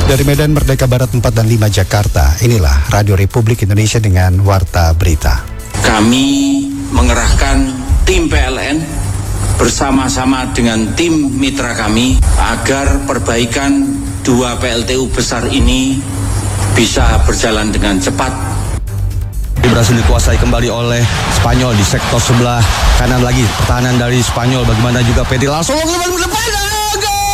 Dari Medan Merdeka Barat 4 dan 5 Jakarta, inilah Radio Republik Indonesia dengan Warta Berita. Kami mengerahkan tim PLN bersama-sama dengan tim mitra kami agar perbaikan 2 PLTU besar ini bisa berjalan dengan cepat. Berhasil dikuasai kembali oleh Spanyol di sektor sebelah kanan lagi. Pertahanan dari Spanyol, bagaimana juga Pedri langsung ke depan.